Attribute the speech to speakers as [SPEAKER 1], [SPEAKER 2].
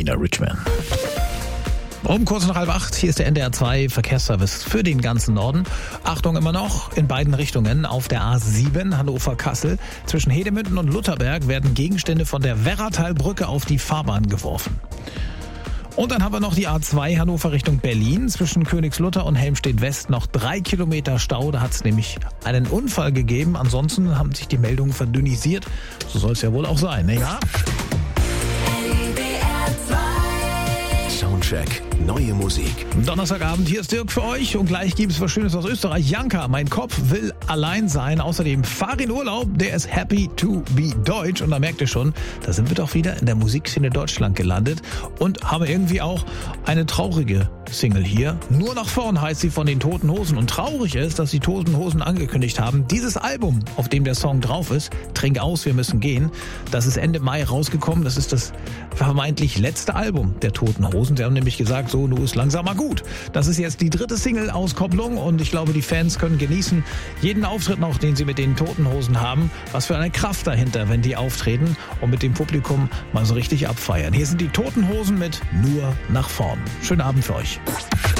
[SPEAKER 1] Nina Richman. Um kurz nach 7:30, hier ist der NDR 2 Verkehrsservice für den ganzen Norden. Achtung immer noch, in beiden Richtungen auf der A7 Hannover-Kassel. Zwischen Hedemünden und Lutherberg werden Gegenstände von der Werratalbrücke auf die Fahrbahn geworfen. Und dann haben wir noch die A2 Hannover Richtung Berlin. Zwischen Königslutter und Helmstedt-West noch 3 Kilometer Stau. Da hat es nämlich einen Unfall gegeben. Ansonsten haben sich die Meldungen verdünnisiert. So soll es ja wohl auch sein, ne? Ja?
[SPEAKER 2] Soundcheck, neue Musik.
[SPEAKER 1] Donnerstagabend, hier ist Dirk für euch und gleich gibt es was Schönes aus Österreich. Janka, mein Kopf will allein sein. Außerdem Farin Urlaub, der ist happy to be Deutsch. Und da merkt ihr schon, da sind wir doch wieder in der Musikszene Deutschland gelandet und haben irgendwie auch eine traurige Single hier. Nur nach vorn heißt sie von den Toten Hosen. Und traurig ist, dass die Toten Hosen angekündigt haben, dieses Album, auf dem der Song drauf ist, Trink aus, wir müssen gehen, das ist Ende Mai rausgekommen. Das ist das vermeintlich letzte Album der Toten Hosen. Sie haben nämlich gesagt, so, nun ist langsam mal gut. Das ist jetzt die 3. Single-Auskopplung und ich glaube, die Fans können genießen jeden Auftritt noch, den sie mit den Toten Hosen haben. Was für eine Kraft dahinter, wenn die auftreten und mit dem Publikum mal so richtig abfeiern. Hier sind die Toten Hosen mit Nur nach vorn. Schönen Abend für euch.